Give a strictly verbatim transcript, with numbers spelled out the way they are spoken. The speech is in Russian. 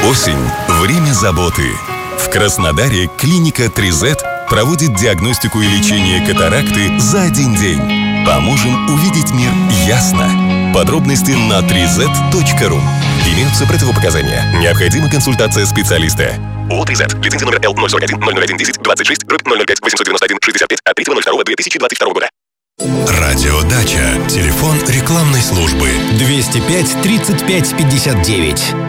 Осень – время заботы. В Краснодаре клиника три зет проводит диагностику и лечение катаракты за один день. Поможем увидеть мир ясно. Подробности на три зет точка ру. Имеются противопоказания. Необходима консультация специалиста. ООО три зет. Лицензия номер Л ноль сорок один ноль ноль один десять двадцать шесть дробь ноль ноль пять восемьсот девяносто один шестьдесят пять от третьего ноль второго две тысячи двадцать второго года. Радиодача. Телефон рекламной службы двести пять тридцать пять пятьдесят девять.